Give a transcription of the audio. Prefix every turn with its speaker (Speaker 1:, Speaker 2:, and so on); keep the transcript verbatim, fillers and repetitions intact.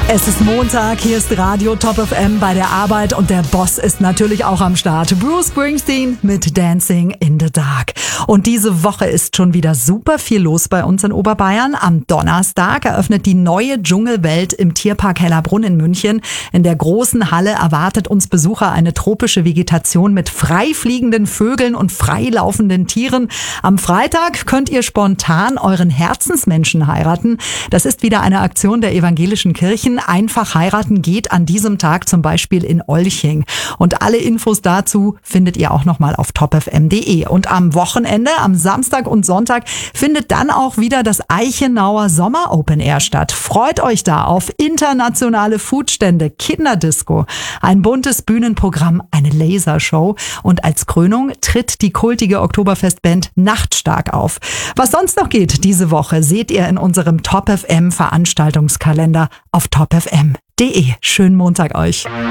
Speaker 1: Es ist Montag, hier ist Radio Top F M bei der Arbeit und der Boss ist natürlich auch am Start. Bruce Springsteen mit Dancing in the Dark. Und diese Woche ist schon wieder super viel los bei uns in Oberbayern. Am Donnerstag eröffnet die neue Dschungelwelt im Tierpark Hellerbrunn in München. In der großen Halle erwartet uns Besucher eine tropische Vegetation mit frei fliegenden Vögeln und freilaufenden Tieren. Am Freitag könnt ihr spontan euren Herzensmenschen heiraten. Das ist wieder eine Aktion der evangelischen Kirchen. Einfach heiraten geht an diesem Tag zum Beispiel in Olching. Und alle Infos dazu findet ihr auch nochmal auf top f m punkt d e. Und am Wochenende, am Samstag und Sonntag, findet dann auch wieder das Eichenauer Sommer Open Air statt. Freut euch da auf internationale Foodstände, Kinderdisco, ein buntes Bühnenprogramm, eine Lasershow und als Krönung tritt die kultige Oktoberfestband Nachtstark auf. Was sonst noch geht diese Woche, seht ihr in unserem Top F M Veranstaltungskalender auf top f m punkt d e. Schönen Montag euch.